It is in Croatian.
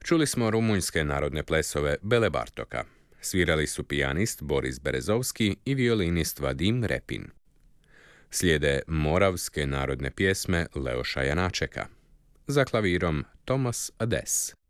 Čuli smo rumunjske narodne plesove Bele Bartoka. Svirali su pijanist Boris Berezovski i violinist Vadim Repin. Slijede moravske narodne pjesme Leoša Janačeka. Za klavirom Thomas Ades.